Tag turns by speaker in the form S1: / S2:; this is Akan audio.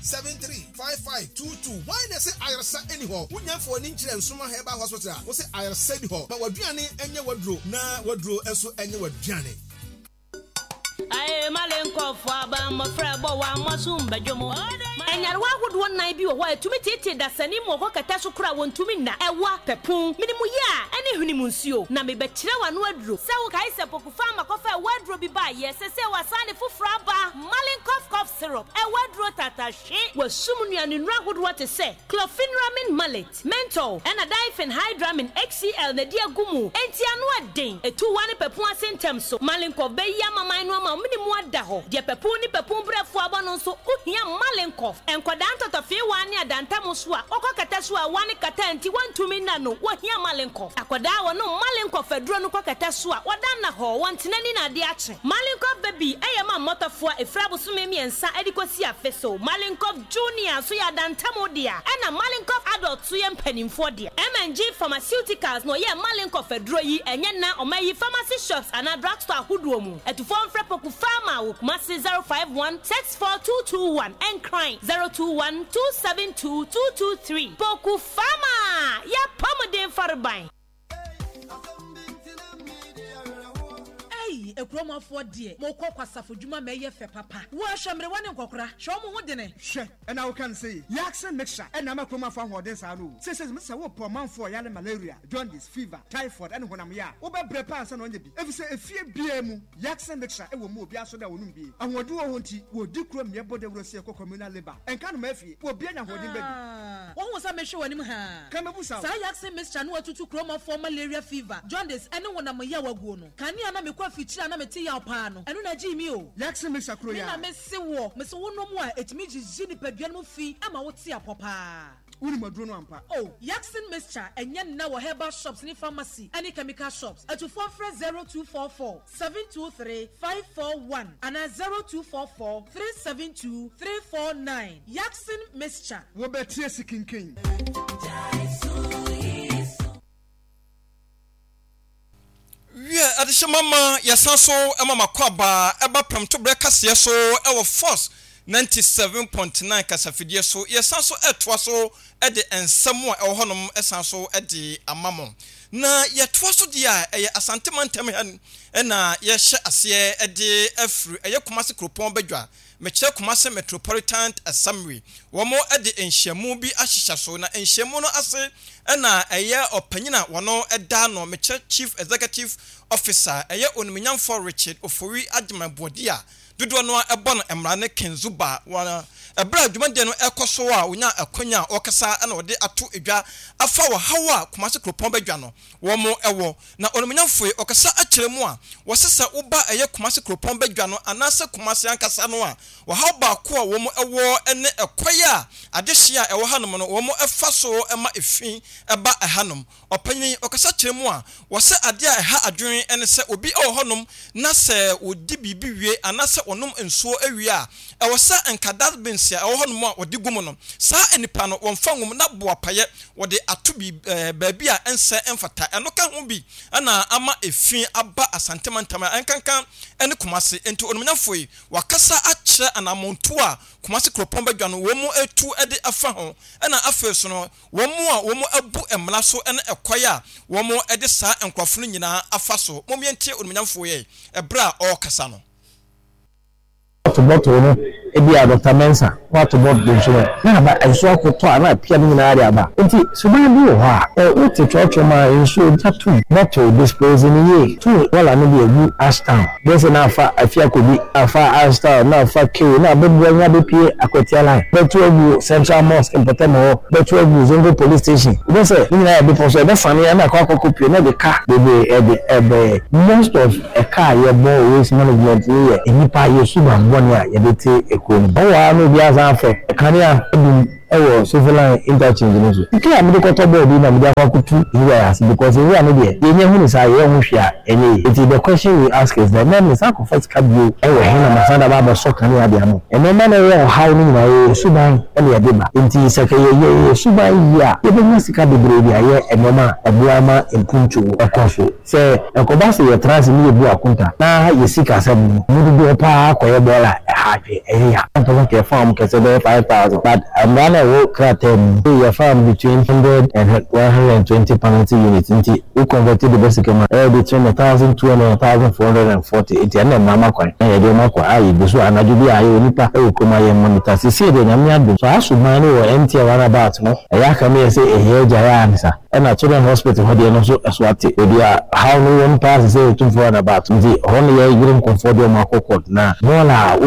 S1: 080735522. Why they say ayarsa anyhow? Wunya for ni nchire nsoma Herbal Hospital. Wo say ayarsa bi ho. Ba waduane enye wadro na wadro enso enye waduane.
S2: Aye malenko fwa ba mafra bo wa masum bajomo enyarwa hodo nan bi wo ho atumi tete da sani mo ko kata so kura wontumi na ewa pepun minimu ya ene hunimu nsuo na me bekire wa no aduro se wo kai se pokufa makofa wadro bi ba ye se wasane fufura ba malenko cough syrup wadro tatashi wasumnu anu nra hodo te se clofenramin mallet menthol and a difen hydramin XCL na dia gumu enti anu aden etu wane pepun asentem so malenko be ya mama no ma minimu ada ho de pepun ni pepun brefo aba no so ohia malenko enkoda ntotofe wane adantam so a okokata so a wane kata enti wantumi na no ohia malenko akoda wo no malenko fedro no kokata so a wadan na ho wantenani na de ache malenko baby eyema motofo efrabo so memiensa edikosi afeso malenko junior so ya dantam dia ena malenko adult so ye mpanimfo dia MNG Pharmaceuticals no ye malenko fedro yi enye na omayi pharmacy shops and drugstore huduo mu etufo mfrepoku Farmer Wukmasi 051-64221 and Crime 021-272-223. Poku Farmer, ya pomodin farabine.
S3: Ekroma for dear, Moko Kwasafujuma may ye fe papa. Wa shamre one kokra, show me what dinner.
S4: She, and I can say, Yakson mixture, and I'm a coma for what this are. Says Mr. Whoop, man for yellow malaria, jaundice, fever, typhoid, and when I'm ya. Oba brepas and on the bee. If you say a fear BM, Yakson mixture, it will move Yaso that wouldn't be. And what do I want to would do crumb your body will see a communal labor. And can Murphy will be an holding baby.
S3: What was I make sure him?
S4: Come up with some
S3: Yakson mixture, no to chroma for malaria fever, jaundice, and no one I'm a yawa gono. Can you not make feature and I'm a tea pano? And when I Jimmy,
S4: Yakson Mr. Croya,
S3: Miss War, Miss One no more, it means Zinni Pedriano fee, I'm a what see a papa. Oh, Yakson mixture, and yet now Herbal shops in pharmacy, any chemical shops. At 244-0244-723-541 and at 0244-372-349. Yakson mixture.
S4: Robert Tiesi King.
S5: Yeah, adishama yasanso mama kwaba eba pramto brekase so ewo force 97.9 kasafidie so yasanso etwa so ede ensamo ewo honom esanso ede amamo na yetwa so dia eye asantemantam na ye hye ase ede afru eye Kumasi Kropon badwa mekire Kumasi Metropolitan Assembly womo ede enhyamu bi ahyehya so na enhyamu no ase na eye opanyina wono eda no mekire Chief Executive Officer eye Oniminyamfo Richard Ofori Adjemabodia dodo no ebo no emrane Kenzuba wana ebra adwumade no ekoso a onya akonya okasa na ode ato edwa afa wo hawa Kumasi Kropon badwa no womo ewo na Oniminyamfo okasa akiremu a wosesa uba eye Kumasi Kropon badwa no anase Kumasi ankasa no a wo hawa ko a womo ewo ene ekoya adehia ewo hanom no womo efa so ema efin eba ehanom opanyin okasa akiremu a wose ade a eha adwen ene se obi ewo hanom na se odi bibi wie anase onom ensuo awie a ewo se enkada bensia ewo hanom a odi gumo no sa enipa no wonfa ngum na boapaye wode atobi baabi a ense emfata eno ka ho bi ana ama efin aba asantemantama enkankan ene Kumasi enti Oniminyamfo yi wakasa akye anamonto a Kumasi Kropon badwa no womu etu ede afa ho ena afeso no womu abu emla so ene ekoya womu ede sa enkrofo no nyina afa so momientie Oniminyamfo yi ebra o kasa no
S6: to bottle no ebi a Dr. Mensa what about the show na ba enso akoto ana pia no na area ba enti suban bi wo ha o ti chocho ma enso tatu bottle disposing ye to wala no bi egu Ashtown there's na afa afia kobi afa Ashtown na afa K na bebu anya be pie akotia line betu egu Central Mosque in Potemo betu egu Zongo Police Station we say ni na be poso be fane na akwa kopie na de car be most of a car ye bo waste management ye enipa ye suban ya yebete ekoni owa no bia zanfo kania ewo civil interchange no so nke me ko to board na me dey akutu here because here no dey yenye hu ni sa ye hu hwia enye it the question we ask is that men is sacrifice kabio ewo he na masada baba so kan ya dia no eno man e how ni na ye suban e le deba nti saka ye suban ya ye be masika bebre dia ye enoma abuama empunchu ekoso se ekoba se ye trans ni ebu akunta na ye sika sabu mudu do pa akoye bola happy ya to ke farm ke se 5,000 but amana wo kratem ye farm between 100 and 120 penalty units nti we converted the basic amount between 1,200 and 1,440 it na mama kwa na ye de makwa ayi busu anaju bi ayi onipa e ko ma ye monitor se de nyame adu so asumani wo MT one about no ya ka me say ehe jaya ansa na children hospital ho de no so eswate odia how no one pass say 2 for about nti ho ne ye yirim comfort do makokot na mola